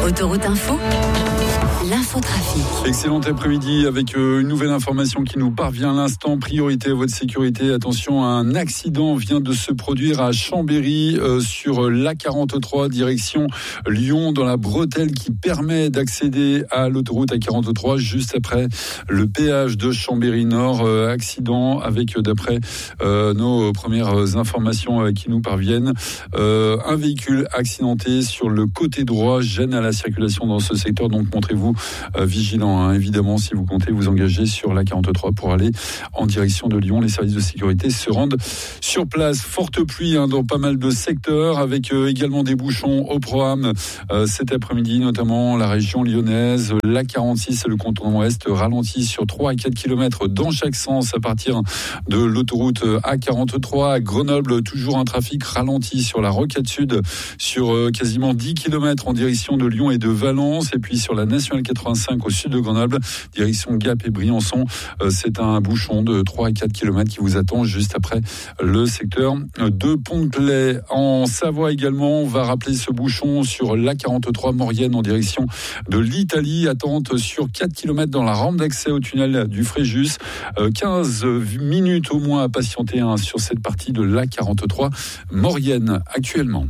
Autoroute Info, l'infotrafic. Excellent après-midi avec une nouvelle information qui nous parvient à l'instant. Priorité à votre sécurité. Attention, un accident vient de se produire à Chambéry sur l'A43 direction Lyon dans la bretelle qui permet d'accéder à l'autoroute A43 juste après le péage de Chambéry Nord. Accident avec, d'après nos premières informations qui nous parviennent, un véhicule accidenté sur le côté droit gêne à la circulation dans ce secteur. Donc montrez-vous vigilant, évidemment, si vous comptez vous engager sur la 43 pour aller en direction de Lyon. Les services de sécurité se rendent sur place. Forte pluie dans pas mal de secteurs, avec également des bouchons au programme cet après-midi, notamment la région lyonnaise. La 46 et le contournement ouest ralenti sur 3 à 4 km dans chaque sens à partir de l'autoroute A43. À Grenoble, toujours un trafic ralenti sur la rocade sud sur quasiment 10 km en direction de Lyon et de Valence. Et puis sur la nationale 85 au sud de Grenoble, direction Gap et Briançon, c'est un bouchon de 3 à 4 km qui vous attend juste après le secteur de Pont-de-Claix. En Savoie également, on va rappeler ce bouchon sur l'A43 Maurienne en direction de l'Italie. Attente sur 4 km dans la rampe d'accès au tunnel du Fréjus. 15 minutes au moins à patienter sur cette partie de l'A43 Maurienne actuellement.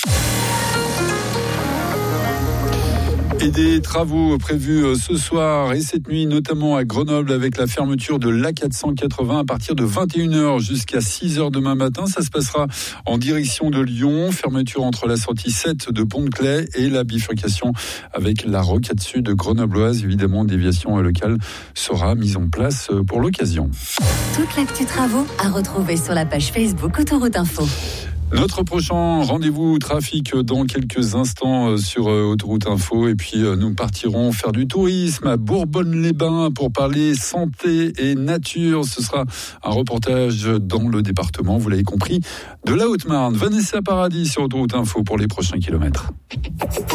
Et des travaux prévus ce soir et cette nuit, notamment à Grenoble, avec la fermeture de l'A480 à partir de 21h jusqu'à 6h demain matin. Ça se passera en direction de Lyon. Fermeture entre la sortie 7 de Pont-de-Claix et la bifurcation avec la rocade sud grenobloise. Évidemment, déviation locale sera mise en place pour l'occasion. Toute l'actu travaux à retrouver sur la page Facebook Autoroute Info. Notre prochain rendez-vous trafic dans quelques instants sur Autoroute Info. Et puis nous partirons faire du tourisme à Bourbonne-les-Bains pour parler santé et nature. Ce sera un reportage dans le département, vous l'avez compris, de la Haute-Marne. Vanessa Paradis sur Autoroute Info pour les prochains kilomètres.